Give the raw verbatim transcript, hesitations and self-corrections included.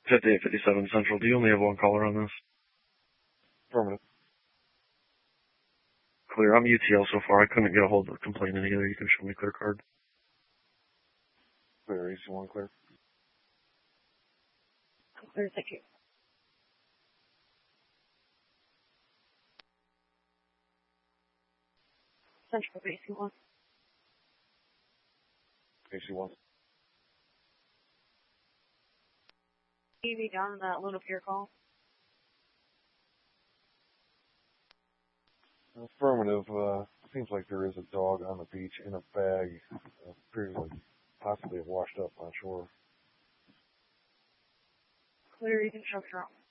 fifty-eight fifty-seven Central. Do you only have one caller on this? Affirmative. Clear. I'm U T L so far. I couldn't get a hold of the complainant either. You can show me clear card. Clear. A C one clear. Clear, thank you. Central A C one. A C one. T V down that Luna Pier call. Affirmative. Uh, seems like there is a dog on the beach in a bag. Uh, appears like possibly washed up on shore. Clear, you can show me around.